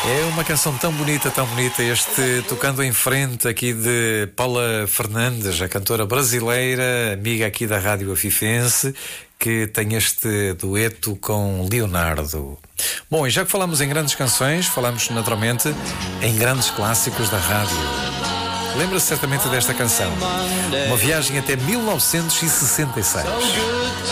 É uma canção tão bonita, este Tocando em Frente aqui de Paula Fernandes, a cantora brasileira, amiga aqui da Rádio Afifense, que tem este dueto com Leonardo. Bom, e já que falamos em grandes canções, falamos naturalmente em grandes clássicos da rádio. Lembra-se certamente desta canção, uma viagem até 1966.